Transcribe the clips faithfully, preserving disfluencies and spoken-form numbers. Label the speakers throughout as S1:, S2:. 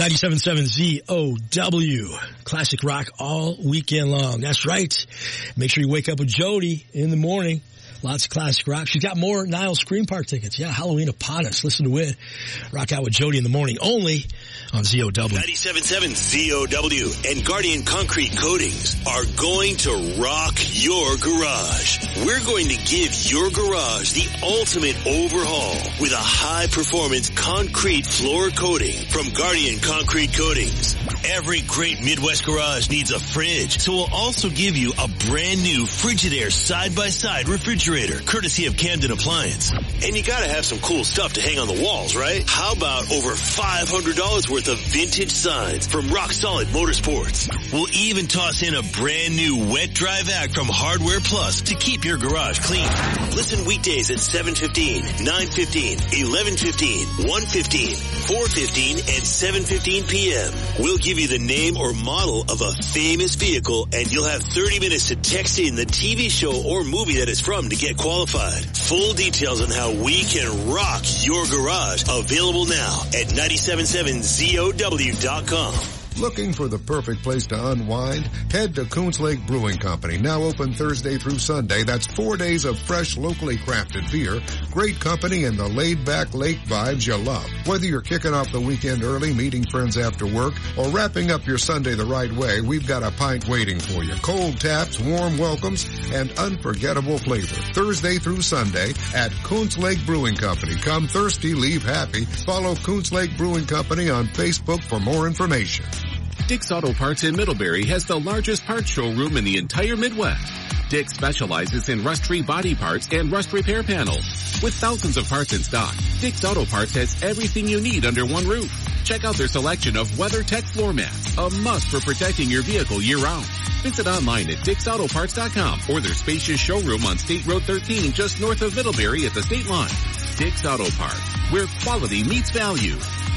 S1: ninety-seven point seven Z O W. Classic rock all weekend long. That's right. Make sure you wake up with Jody in the morning. Lots of classic rock. She's got more Niles Scream Park tickets. Yeah, Halloween upon us. Listen to it. Rock out with Jody in the morning only on Z O W.
S2: ninety-seven point seven Z O W and Guardian Concrete Coatings are going to rock your garage. We're going to give your garage the ultimate overhaul with a high-performance concrete floor coating from Guardian Concrete Coatings. Every great Midwest garage needs a fridge, so we'll also give you a brand new Frigidaire side-by-side refrigerator, courtesy of Camden Appliance. And you gotta have some cool stuff to hang on the walls, right? How about over five hundred dollars worth of vintage signs from Rock Solid Motorsports? We'll even toss in a brand new wet dry vac from Hardware Plus to keep your garage clean. Listen weekdays at seven fifteen, nine fifteen, eleven fifteen, one fifteen, four fifteen, and seven fifteen p.m. We'll give you the name or model of a famous vehicle, and you'll have thirty minutes to text in the T V show or movie that it's from to get qualified. Full details on how we can rock your garage available now at nine seven seven Z O W dot com.
S3: Looking for the perfect place to unwind? Head to Coons Lake Brewing Company, now open Thursday through Sunday. That's four days of fresh, locally crafted beer, great company, and the laid-back lake vibes you love. Whether you're kicking off the weekend early, meeting friends after work, or wrapping up your Sunday the right way, we've got a pint waiting for you. Cold taps, warm welcomes, and unforgettable flavor. Thursday through Sunday at Coons Lake Brewing Company. Come thirsty, leave happy. Follow Coons Lake Brewing Company on Facebook for more information.
S4: Dick's Auto Parts in Middlebury has the largest parts showroom in the entire Midwest. Dick specializes in rust-free body parts and rust repair panels. With thousands of parts in stock, Dick's Auto Parts has everything you need under one roof. Check out their selection of WeatherTech floor mats, a must for protecting your vehicle year-round. Visit online at Dicks Auto Parts dot com or their spacious showroom on State Road thirteen just north of Middlebury at the state line. Dick's Auto Parts, where quality meets value.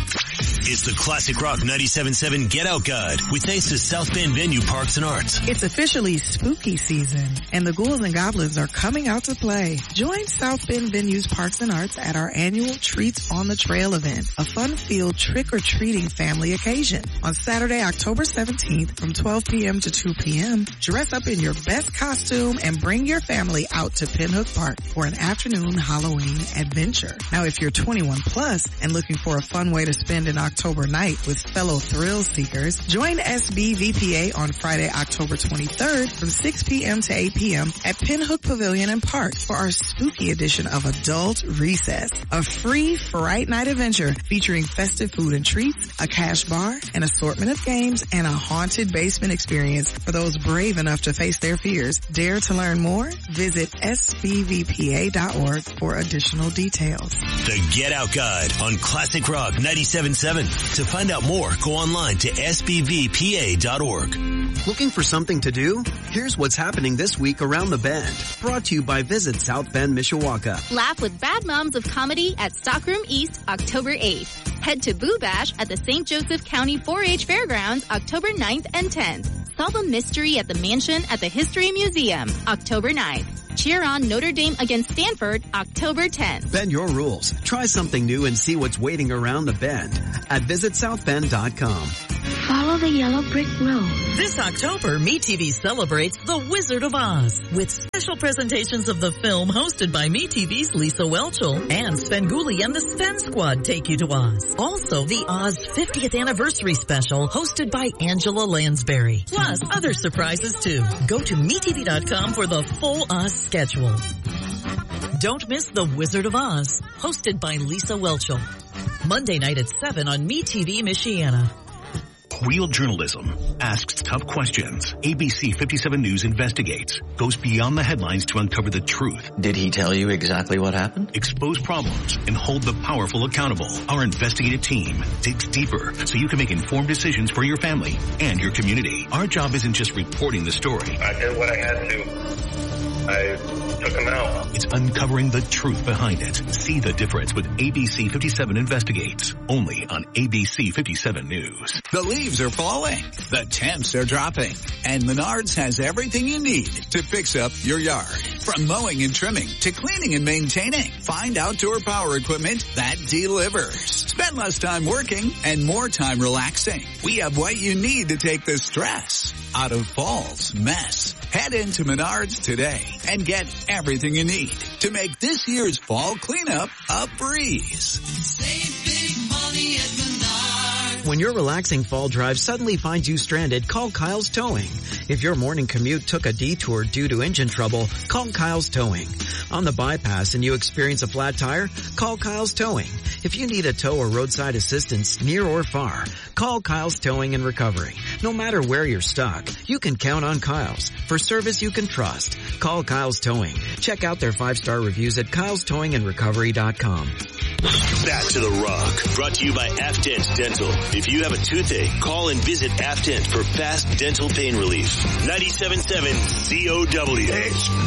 S2: It's the Classic Rock ninety-seven point seven Get Out Guide with thanks to South Bend Venue Parks and Arts.
S5: It's officially spooky season, and the ghouls and goblins are coming out to play. Join South Bend Venue's Parks and Arts at our annual Treats on the Trail event, a fun-filled trick-or-treating family occasion. On Saturday, October seventeenth from twelve p.m. to two p.m., dress up in your best costume and bring your family out to Pinhook Park for an afternoon Halloween adventure. Now, if you're twenty-one plus and looking for a fun way to spend an October night with fellow thrill seekers, join S B V P A on Friday, October twenty-third from six p.m. to eight p.m. at Pinhook Pavilion and Park for our spooky edition of Adult Recess, a free Fright Night adventure featuring festive food and treats, a cash bar, an assortment of games, and a haunted basement experience for those brave enough to face their fears. Dare to learn more? Visit S B V P A dot org for additional details.
S2: The Get Out Guide on Classic Rock ninety-seven point seven. To find out more, go online to S B V P A dot org.
S6: Looking for something to do? Here's what's happening this week around the Bend. Brought to you by Visit South Bend, Mishawaka.
S7: Laugh with Bad Moms of Comedy at Stockroom East, October eighth. Head to Boo Bash at the Saint Joseph County four H Fairgrounds, October ninth and tenth. Solve a mystery at the Mansion at the History Museum, October ninth. Cheer on Notre Dame against Stanford, October tenth.
S6: Bend your rules. Try something new and see what's waiting around the Bend at visit south bend dot com.
S8: Follow the yellow brick road.
S9: This October, MeTV celebrates The Wizard of Oz with special presentations of the film hosted by MeTV's Lisa Welchel and Svengoolie and the Sven Squad take you to Oz. Also, the Oz fiftieth Anniversary Special hosted by Angela Lansbury. Plus, other surprises too. Go to me T V dot com for the full Oz schedule. Don't miss The Wizard of Oz, hosted by Lisa Welchel. Monday night at seven on MeTV Michiana.
S10: Real journalism asks tough questions. A B C fifty-seven News investigates, goes beyond the headlines to uncover the truth.
S11: Did he tell you exactly what happened?
S10: Expose problems and hold the powerful accountable. Our investigative team digs deeper so you can make informed decisions for your family and your community. Our job isn't just reporting the story.
S12: I did what I had to. I took him out.
S10: It's uncovering the truth behind it. See the difference with A B C fifty-seven Investigates. Only on A B C fifty-seven News.
S13: The leaves are falling. The temps are dropping. And Menards has everything you need to fix up your yard. From mowing and trimming to cleaning and maintaining. Find outdoor power equipment that delivers. Spend less time working and more time relaxing. We have what you need to take the stress out of fall's mess. Head into Menards today and get everything you need to make this year's fall cleanup a breeze.
S14: Save big money at Menards.
S6: When your relaxing fall drive suddenly finds you stranded, call Kyle's Towing. If your morning commute took a detour due to engine trouble, call Kyle's Towing. On the bypass and you experience a flat tire, call Kyle's Towing. If you need a tow or roadside assistance near or far, call Kyle's Towing and Recovery. No matter where you're stuck, you can count on Kyle's for service you can trust. Call Kyle's Towing. Check out their five-star reviews at kyles towing and recovery dot com.
S2: Back to the Rock, brought to you by Afdent Dental. If you have a toothache, call and visit Afdent for fast dental pain relief. ninety-seven point seven C O W.